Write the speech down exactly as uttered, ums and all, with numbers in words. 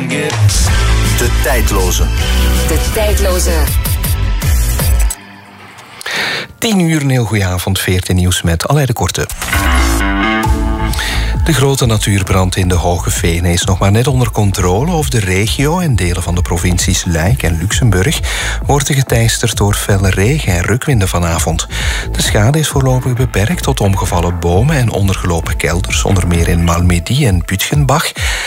De tijdloze. De tijdloze. tien uur, een heel goeie avond, V R T Nieuws met Aleid de Korte. De grote natuurbrand in de Hoge Venen is nog maar net onder controle. Over de regio en delen van de provincies Luik en Luxemburg wordt geteisterd door felle regen en rukwinden vanavond. De schade is voorlopig beperkt tot omgevallen bomen en ondergelopen kelders, onder meer in Malmedy en Bütgenbach.